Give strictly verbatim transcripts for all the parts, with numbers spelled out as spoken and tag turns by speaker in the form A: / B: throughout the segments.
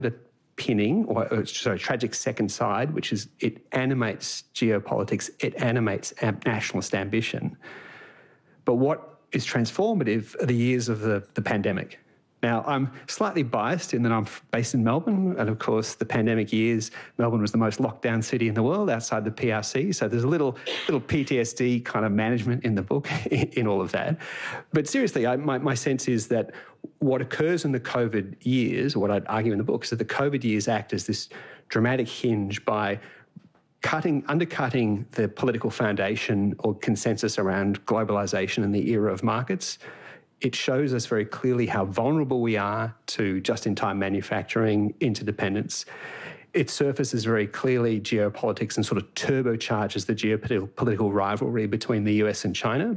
A: The pinning, or, or sorry, tragic second side, which is it animates geopolitics, it animates am- nationalist ambition. But what is transformative are the years of the, the pandemic. Now, I'm slightly biased in that I'm based in Melbourne, and of course, the pandemic years, Melbourne was the most locked down city in the world outside the P R C, so there's a little little P T S D kind of management in the book in, in all of that. But seriously, I, my, my sense is that what occurs in the COVID years, or what I'd argue in the book, is that the COVID years act as this dramatic hinge by cutting, undercutting the political foundation or consensus around globalisation and the era of markets. It shows us very clearly how vulnerable we are to just-in-time manufacturing interdependence. It surfaces very clearly geopolitics and sort of turbocharges the geopolitical rivalry between the U S and China.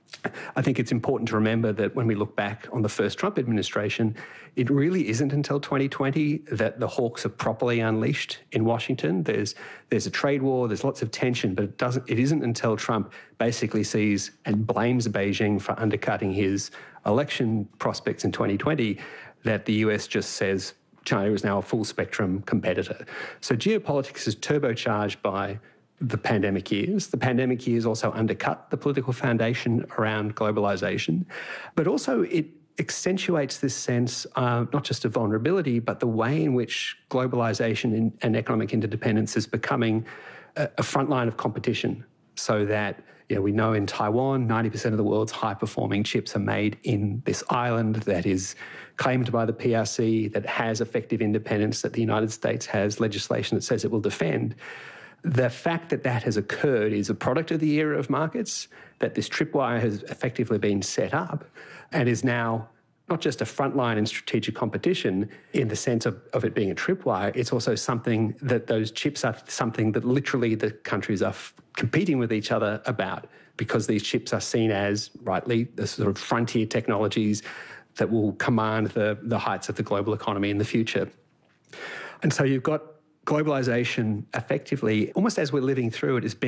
A: I think it's important to remember that when we look back on the first Trump administration, it really isn't until twenty twenty that the hawks are properly unleashed in Washington. There's there's a trade war, there's lots of tension, but it doesn't. It isn't until Trump basically sees and blames Beijing for undercutting his election prospects in twenty twenty that the U S just says China is now a full spectrum competitor. So geopolitics is turbocharged by the pandemic years. The pandemic years also undercut the political foundation around globalisation, but also it accentuates this sense uh, not just of vulnerability, but the way in which globalisation and, and economic interdependence is becoming a, a front line of competition, so that you know, we know in Taiwan, ninety percent of the world's high-performing chips are made in this island that is claimed by the P R C, that has effective independence, that the United States has legislation that says it will defend. The fact that that has occurred is a product of the era of markets, that this tripwire has effectively been set up and is now not just a frontline in strategic competition in the sense of, of it being a tripwire, it's also something that those chips are something that literally the countries are f- competing with each other about, because these chips are seen as, rightly, the sort of frontier technologies that will command the, the heights of the global economy in the future. And so you've got globalisation effectively, almost as we're living through it, is being